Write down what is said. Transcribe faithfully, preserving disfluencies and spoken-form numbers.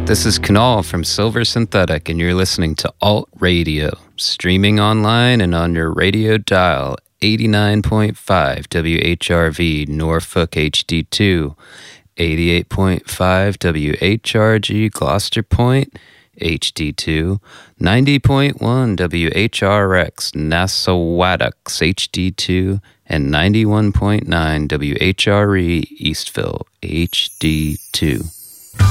This is Kunal from Silver Synthetic, and you're listening to Alt Radio, streaming online and on your radio dial, eighty-nine point five W H R V Norfolk H D two, eighty-eight point five W H R G Gloucester Point H D two, ninety point one W H R X Nassawadox H D two, and ninety-one point nine W H R E Eastville H D two.